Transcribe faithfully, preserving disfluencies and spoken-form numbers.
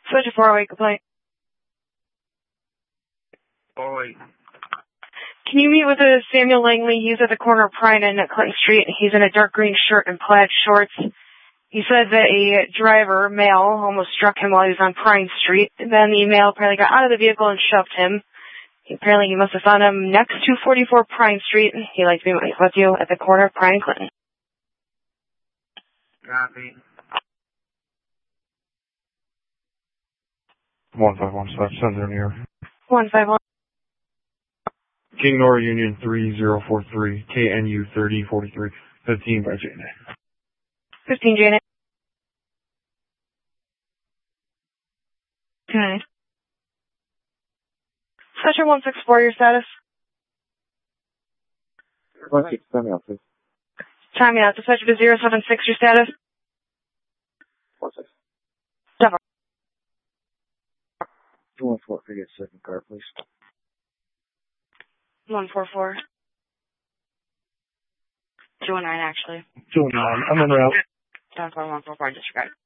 Switch a four oh eight complaint. four oh eight. Can you meet with a Samuel Langley? He's at the corner of Pine and Clinton Street. He's in a dark green shirt and plaid shorts. He said that a driver, male, almost struck him while he was on Pine Street. And then the male apparently got out of the vehicle and shoved him. Apparently he must have found him next to forty-four Pine Street. He'd like to be with you at the corner of Pine and Clinton. Copy. one five one five, Southern here. one five one. King Nora Union three zero four three, K N U thirty forty-three, fifteen by J N A. fifteen J N A. Okay. Section one six four, your status? one six, send me out, please. Time out. Dispatcher to zero seven six, your status? one six. Seven. two one four, forget second car, please. one four four. two one nine, actually. two one nine, I'm en route. seven four one four four, disregard.